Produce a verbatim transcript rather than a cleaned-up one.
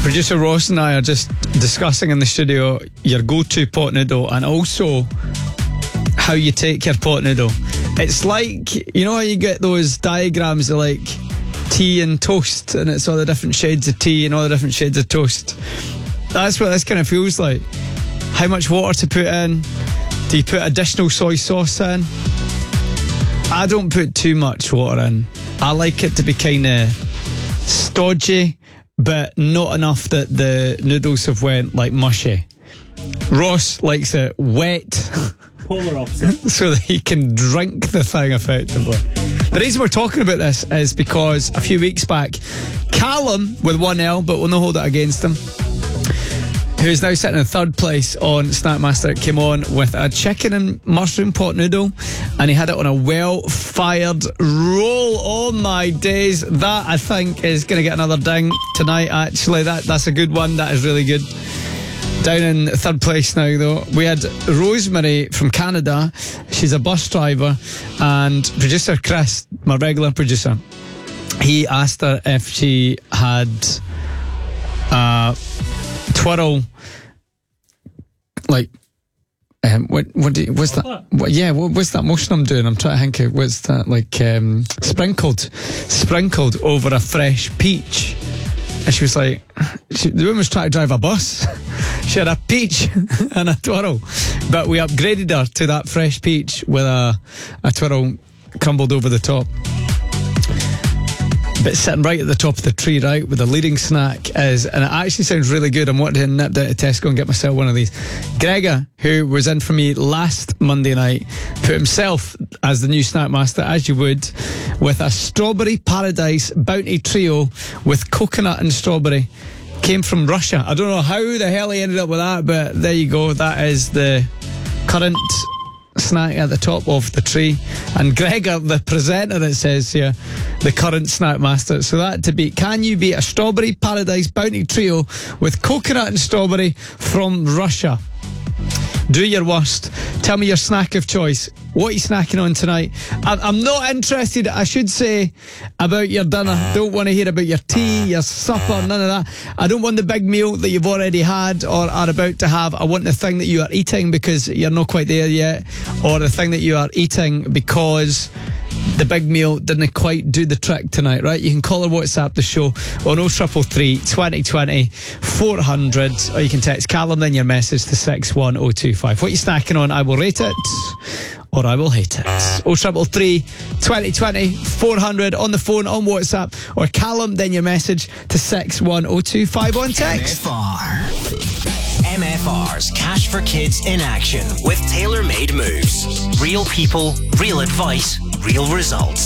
Producer Ross and I are just discussing in the studio your go-to pot noodle and also how you take your pot noodle. It's like, you know how you get those diagrams of like tea and toast, and it's all the different shades of tea and all the different shades of toast. That's what this kind of feels like. How much water to put in? Do you put additional soy sauce in? I don't put too much water in. I like it to be kind of stodgy, but not enough that the noodles have went like mushy. Ross likes it wet. Polar opposite. So that he can drink the thing effectively. The reason we're talking about this is because a few weeks back, Callum, with one L, but we'll not hold it against him, who's now sitting in third place on Snackmaster, came on with a chicken and mushroom pot noodle, and he had it on a well-fired roll. Oh my days, that I think is going to get another ding tonight. Actually, that that's a good one. That is really good. Down in third place now, though, we had Rosemary from Canada. She's a bus driver, and producer Chris, my regular producer, he asked her if she had a twirl, like, um, what what do you, what's that? What, yeah, what, what's that motion I'm doing? I'm trying to think of what's that, like, um, sprinkled, sprinkled over a fresh peach. And she was like, she, the woman was trying to drive a bus. She had a peach and a twirl. But we upgraded her to that fresh peach with a, a twirl crumbled over the top. But sitting right at the top of the tree, right, with the leading snack is, and it actually sounds really good. I'm wanting to nip down to Tesco and get myself one of these. Gregor, who was in for me last Monday night, put himself as the new snack master, as you would, with a strawberry paradise bounty trio with coconut and strawberry. Came from Russia. I don't know how the hell he ended up with that, but there you go. That is the current snack at the top of the tree. And Gregor, the presenter, it says here, the current snack master. So that to beat, can you beat a strawberry paradise bounty trio with coconut and strawberry from Russia? Do your worst. Tell me your snack of choice. What are you snacking on tonight? I'm not interested, I should say, about your dinner. Don't want to hear about your tea, your supper, none of that. I don't want the big meal that you've already had or are about to have. I want the thing that you are eating because you're not quite there yet, or the thing that you are eating because the big meal didn't quite do the trick tonight, right? You can call or WhatsApp the show on oh three three three, twenty twenty, four hundred, or you can text Callum then your message to six one oh two five. What are you snacking on? I will rate it or I will hate it. oh three three three, twenty twenty, four hundred on the phone, on WhatsApp, or Callum then your message to six one oh two five on text. M F R. M F R's Cash for Kids in action with tailor-made moves. Real people, real advice, real results.